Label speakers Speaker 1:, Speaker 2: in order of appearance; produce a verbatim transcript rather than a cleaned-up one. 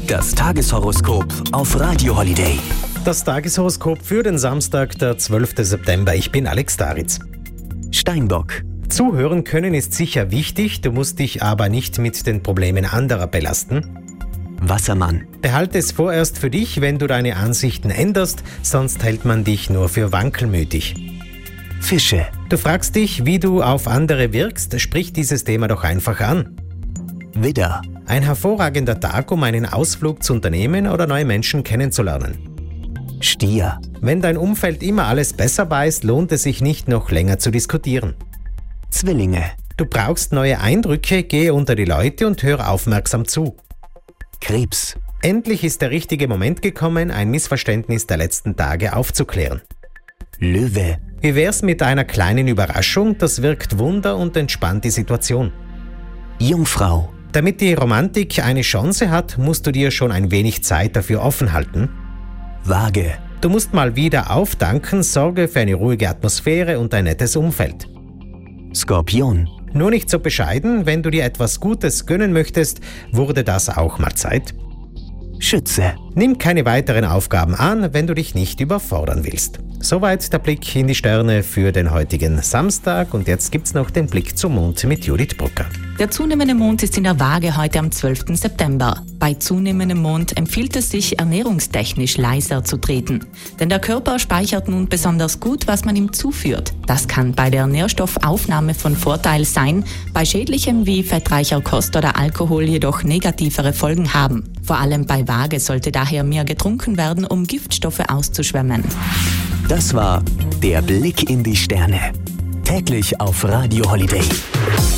Speaker 1: Das Tageshoroskop auf Radio Holiday.
Speaker 2: Das Tageshoroskop für den Samstag, der zwölften September. Ich bin Alex Daritz.
Speaker 1: Steinbock.
Speaker 2: Zuhören können ist sicher wichtig, du musst dich aber nicht mit den Problemen anderer belasten.
Speaker 1: Wassermann.
Speaker 2: Behalte es vorerst für dich, wenn du deine Ansichten änderst, sonst hält man dich nur für wankelmütig.
Speaker 1: Fische.
Speaker 2: Du fragst dich, wie du auf andere wirkst, sprich dieses Thema doch einfach an.
Speaker 1: Widder.
Speaker 2: Ein hervorragender Tag, um einen Ausflug zu unternehmen oder neue Menschen kennenzulernen.
Speaker 1: Stier.
Speaker 2: Wenn dein Umfeld immer alles besser weiß, lohnt es sich nicht noch länger zu diskutieren.
Speaker 1: Zwillinge.
Speaker 2: Du brauchst neue Eindrücke, gehe unter die Leute und höre aufmerksam zu.
Speaker 1: Krebs.
Speaker 2: Endlich ist der richtige Moment gekommen, ein Missverständnis der letzten Tage aufzuklären.
Speaker 1: Löwe.
Speaker 2: Wie wär's mit einer kleinen Überraschung? Das wirkt Wunder und entspannt die Situation.
Speaker 1: Jungfrau.
Speaker 2: Damit die Romantik eine Chance hat, musst du dir schon ein wenig Zeit dafür offen halten.
Speaker 1: Waage.
Speaker 2: Du musst mal wieder auftanken, sorge für eine ruhige Atmosphäre und ein nettes Umfeld.
Speaker 1: Skorpion.
Speaker 2: Nur nicht so bescheiden, wenn du dir etwas Gutes gönnen möchtest, wurde das auch mal Zeit.
Speaker 1: Schütze.
Speaker 2: Nimm keine weiteren Aufgaben an, wenn du dich nicht überfordern willst. Soweit der Blick in die Sterne für den heutigen Samstag und jetzt gibt's noch den Blick zum Mond mit Judith Brucker.
Speaker 3: Der zunehmende Mond ist in der Waage heute am zwölften September. Bei zunehmendem Mond empfiehlt es sich, ernährungstechnisch leiser zu treten. Denn der Körper speichert nun besonders gut, was man ihm zuführt. Das kann bei der Nährstoffaufnahme von Vorteil sein, bei schädlichem wie fettreicher Kost oder Alkohol jedoch negativere Folgen haben. Vor allem bei Waage sollte daher mehr getrunken werden, um Giftstoffe auszuschwemmen.
Speaker 1: Das war der Blick in die Sterne. Täglich auf Radio Holiday.